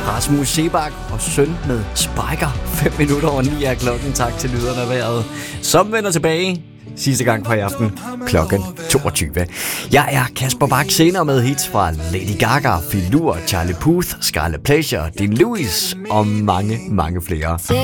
Rasmus Sebak og Søn med Spiker. 5 minutter over 9 er klokken. Tak til lyderne af vejret, som vender tilbage sidste gang for i aften klokken 22. Jeg er Kasper Bak, senere med hits fra Lady Gaga, Filur, Charlie Puth, Scarlet Pleasure, Dean Lewis og mange, mange flere.